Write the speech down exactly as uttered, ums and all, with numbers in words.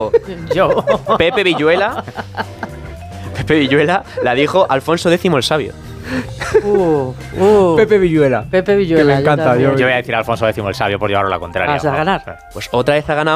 Yo. Pepe Villuela. Pepe Villuela la dijo Alfonso X el Sabio. Uh, uh. Pepe Villuela. Pepe Villuela. Que me encanta, yo, yo- Yo voy a decir Alfonso X el Sabio por llevarlo a la contraria. Vas a ganar. Pues otra vez ha ganado